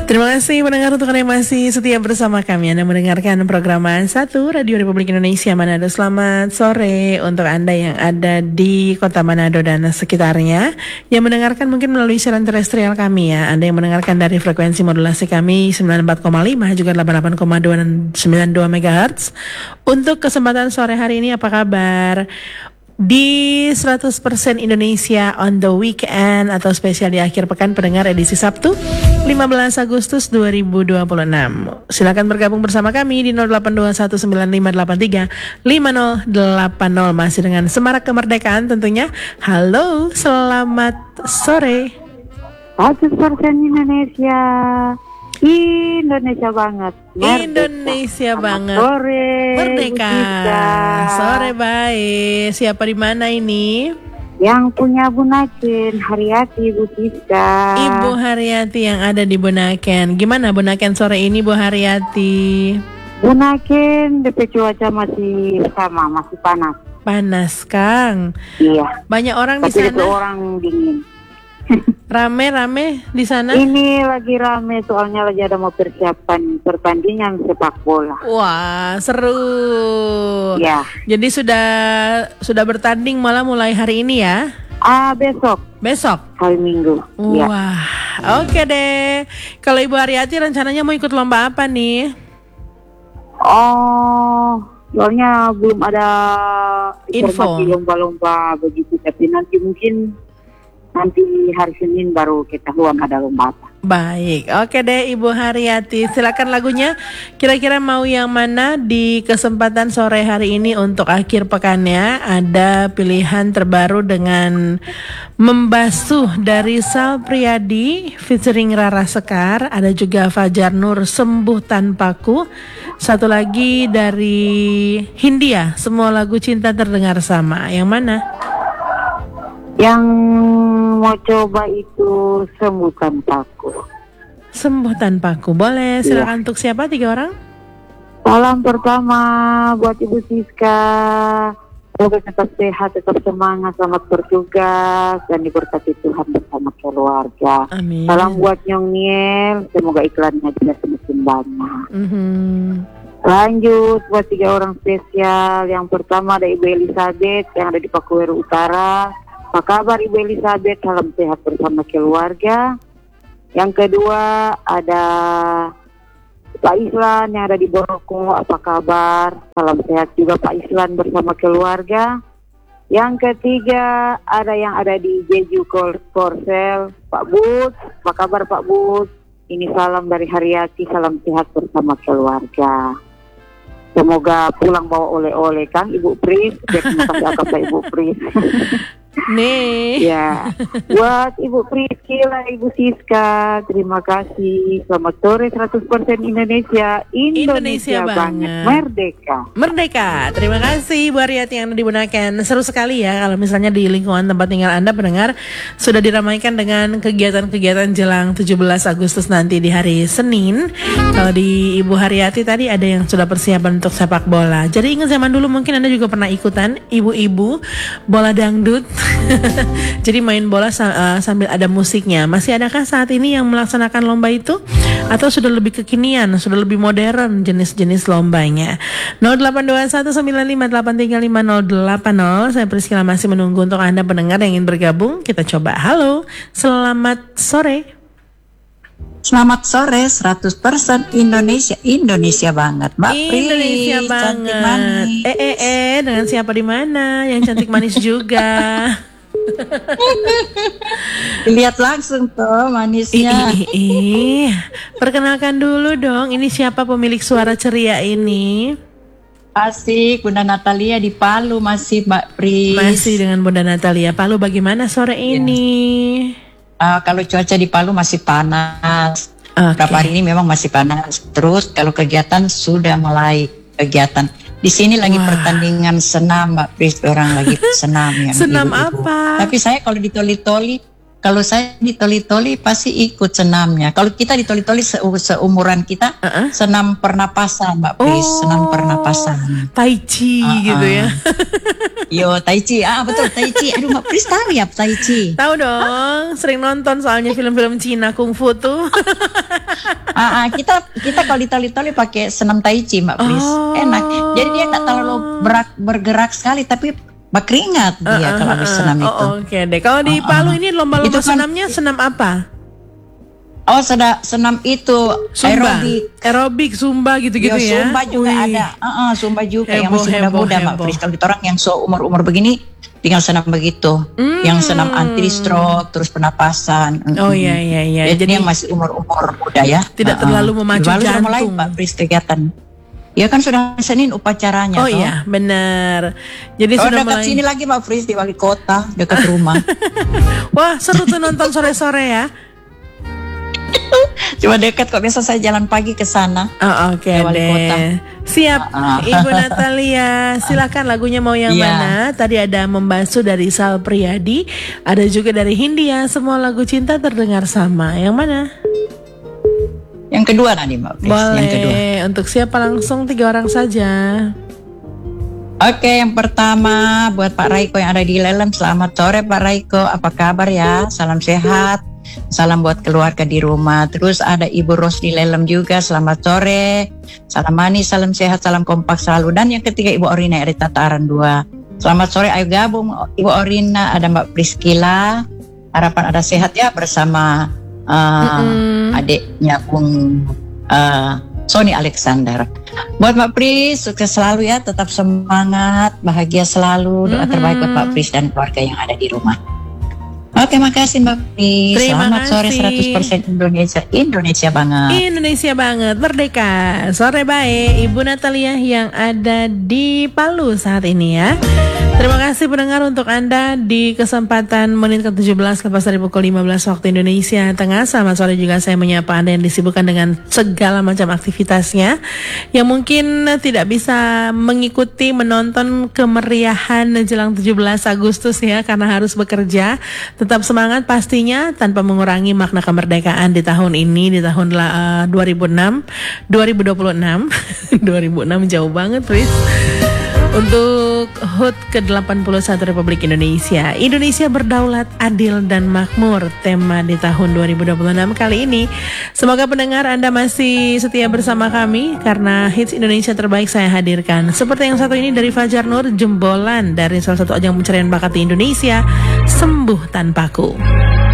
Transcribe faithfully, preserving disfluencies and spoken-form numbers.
Terima kasih pendengar untuk Anda yang masih setia bersama kami. Anda mendengarkan program satu Radio Republik Indonesia Manado. Selamat sore untuk Anda yang ada di kota Manado dan sekitarnya, yang mendengarkan mungkin melalui siaran terestrial kami ya. Anda yang mendengarkan dari frekuensi modulasi kami sembilan puluh empat koma lima juga delapan puluh delapan koma dua dan sembilan puluh dua megahertz. Untuk kesempatan sore hari ini apa kabar? Di seratus persen Indonesia on the weekend atau spesial di akhir pekan pendengar edisi Sabtu lima belas Agustus dua ribu dua puluh enam. Silakan bergabung bersama kami di nol delapan dua satu sembilan lima delapan tiga lima nol delapan nol masih dengan Semarak Kemerdekaan tentunya. Halo, selamat sore. seratus persen Indonesia. Indonesia banget. Merdeka. Indonesia Selamat banget. Sore. Merdeka. Sore baik. Siapa di mana ini? Yang punya Bunaken, Haryati, Bu Siska. Ibu Haryati yang ada di Bunaken. Gimana Bunaken sore ini Bu Haryati? Bunaken, D P cuaca masih sama, masih panas. Panas Kang. Iya. Banyak orang Tapi di sana. Tapi orang dingin. Rame-rame di sana? Ini lagi rame soalnya lagi ada mau persiapan pertandingan sepak bola. Wah, seru. Ya. Jadi sudah sudah bertanding malah mulai hari ini ya? Ah, besok. Besok? Hari Minggu. Wah, ya. Oke deh. Kalau Ibu Haryati rencananya mau ikut lomba apa nih? Oh, soalnya belum ada informasi info lomba-lomba begitu. Tapi nanti mungkin nanti hari Senin baru ketahuan ada lomba apa. Baik, oke deh Ibu Haryati. Silakan lagunya. Kira-kira mau yang mana di kesempatan sore hari ini untuk akhir pekannya? Ada pilihan terbaru dengan Membasuh dari Sal Priadi featuring Rara Sekar. Ada juga Fajar Nur, Sembuh Tanpaku. Satu lagi dari Hindia, Semua Lagu Cinta Terdengar Sama. Yang mana? Yang mau coba itu Sembuh Tanpaku. Sembuh Tanpaku, boleh. Silakan ya. Untuk siapa? Tiga orang? Salam pertama buat Ibu Siska. Semoga tetap sehat, tetap semangat, selamat bertugas dan diberkati Tuhan bersama keluarga. Amin. Salam buat Nyong Niel, semoga iklannya juga semakin banyak. Mm-hmm. Lanjut buat tiga orang spesial. Yang pertama ada Ibu Elizabeth yang ada di Pakuweru Utara. Apa kabar Ibu Elizabeth? Salam sehat bersama keluarga. Yang kedua ada Pak Islan yang ada di Boroko. Apa kabar? Salam sehat juga Pak Islan bersama keluarga. Yang ketiga ada yang ada di Jeju Korsel. Pak Bud. Apa kabar Pak Bud? Ini salam dari Haryati. Salam sehat bersama keluarga. Semoga pulang bawa oleh-oleh kan Ibu Pris. Biar kasih akab Ibu Pris. Nih. Ya, buat Ibu Priscila, Ibu Siska, terima kasih. Selamat sore seratus persen Indonesia. Indonesia, Indonesia banget. banget. Merdeka. Merdeka. Terima kasih Bu Haryati yang digunakan. Seru sekali ya kalau misalnya di lingkungan tempat tinggal Anda pendengar sudah diramaikan dengan kegiatan-kegiatan jelang tujuh belas Agustus nanti di hari Senin. Kalau di Ibu Haryati tadi ada yang sudah persiapan untuk sepak bola. Jadi ingat zaman dulu mungkin Anda juga pernah ikutan ibu-ibu bola dangdut. Jadi main bola uh, sambil ada musiknya. Masih adakah saat ini yang melaksanakan lomba itu? Atau sudah lebih kekinian, sudah lebih modern jenis-jenis lombanya? nol delapan dua satu sembilan lima delapan tiga lima nol delapan nol. Saya Priscila masih menunggu untuk Anda pendengar yang ingin bergabung. Kita coba. Halo, selamat sore. Selamat sore, seratus persen Indonesia. Indonesia banget, Mbak Pri. Indonesia banget. Manis. Eh eh eh, dengan siapa di mana? Yang cantik manis juga. Lihat langsung tuh manisnya. Ih, ih, ih. Perkenalkan dulu dong, ini siapa pemilik suara ceria ini? Asik, Bunda Natalia di Palu masih Mbak Pri. Masih dengan Bunda Natalia. Palu bagaimana sore ini? Uh, kalau cuaca di Palu masih panas. Okay. Beberapa hari ini memang masih panas. Terus kalau kegiatan sudah mulai kegiatan. Di sini lagi Wah. pertandingan senam, Mbak Pris. Orang lagi senam ya. Senam ibu-ibu. apa? Tapi saya kalau di toli-toli, kalau saya di toli-toli pasti ikut senamnya. Kalau kita di toli-toli se seumuran kita, Uh-uh. senam pernapasan, Mbak Pris, Oh, senam pernapasan. Tai Chi Uh-uh. gitu ya. Yo, Tai Chi, ah betul Tai Chi. Aduh, Mbak Pris tahu ya Tai Chi. Tahu dong, sering nonton soalnya film-film Cina kungfu tuh. Ah, ah, kita kita kalau di toli-toli pakai senam Tai Chi, Mbak Pris. Oh. Enak. Jadi dia nggak terlalu berak, bergerak sekali, tapi berkeringat dia Uh-uh, kalau habis uh-uh. senam itu. Oh, oke deh. Kalau di Palu ini lomba-lomba Itu kan- senamnya senam apa? Oh, seda, senam itu Zumba, aerobik. aerobik, zumba gitu-gitu Yo, ya. Zumba juga Wih. ada. Uh-uh, Zumba juga yang Heboh, masih heboh, muda-muda, Mbak heboh. Pris. Kalau kita orang yang seumur-umur begini tinggal senam begitu. Hmm. Yang senam anti stroke, terus pernapasan. Oh iya iya iya. Jadi, Jadi yang masih umur-umur muda ya. tidak Uh-uh. terlalu memacu Baru sudah mulai, jantung. Mbak Pris, kegiatan. Ya kan sudah Senin upacaranya. Oh toh. iya, benar. Jadi Oh, sudah dekat mulai. sini lagi Mbak Pris, di wali kota, dekat rumah. Wah, seru tuh nonton sore-sore ya. Cuma dekat kok, biasa saya jalan pagi ke sana. Oh, oke Ya, wali kota. deh. Siap, Ah. Ibu Natalia. Silakan lagunya mau yang Iya. mana? Tadi ada Membasuh dari Sal Priadi, ada juga dari Hindia. Semua lagu cinta terdengar sama. Yang mana? Yang kedua nanti Mbak Pris, yang kedua. Boleh. Untuk siapa langsung tiga orang saja. Oke, yang pertama buat Pak Raiko yang ada di Lelem. Selamat sore Pak Raiko, apa kabar ya? Salam sehat. Salam buat keluarga di rumah. Terus ada Ibu Ros di Lelem juga. Selamat sore. Salam manis, salam sehat, salam kompak selalu. Dan yang ketiga Ibu Orina dari Tataran dua. Selamat sore, ayo gabung Ibu Orina. Ada Mbak Priskila. Harapan ada sehat ya bersama uh, Mm-mm. adiknya Bung uh, Sony Alexander. Buat Mbak Pris, sukses selalu ya, tetap semangat, bahagia selalu. Doa Mm-mm. terbaik buat Mbak Pris dan keluarga yang ada di rumah. Oke, makasih Mbak Pris. Terima Selamat sore kasih. seratus persen Indonesia. Indonesia banget. Indonesia banget, merdeka. Sore baik, Ibu Natalia yang ada di Palu saat ini ya. Terima kasih pendengar untuk Anda di kesempatan menit ke tujuh belas lepas dari pukul lima belas waktu Indonesia Tengah. Selamat sore juga saya menyapa Anda yang disibukkan dengan segala macam aktivitasnya, yang mungkin tidak bisa mengikuti menonton kemeriahan jelang tujuh belas Agustus ya, karena harus bekerja. Tetap semangat pastinya tanpa mengurangi makna kemerdekaan di tahun ini, di tahun uh, dua ribu enam, dua ribu dua puluh enam. dua ribu enam jauh banget, please. Untuk H U T ke delapan puluh satu Republik Indonesia. Indonesia berdaulat, adil dan makmur, tema di tahun dua ribu dua puluh enam kali ini. Semoga pendengar Anda masih setia bersama kami, karena hits Indonesia terbaik saya hadirkan. Seperti yang satu ini dari Fajar Nur, jembolan dari salah satu ajang pencarian bakat di Indonesia, Sembuh Tanpaku.